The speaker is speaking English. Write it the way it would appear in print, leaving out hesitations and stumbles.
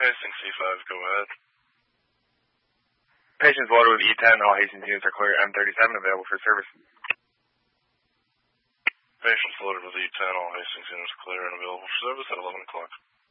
Hastings C5, go ahead. Patients loaded with E10, all Hastings units are clear. M37 available for service. Patients loaded with E10, all Hastings units clear and available for service at 11 o'clock.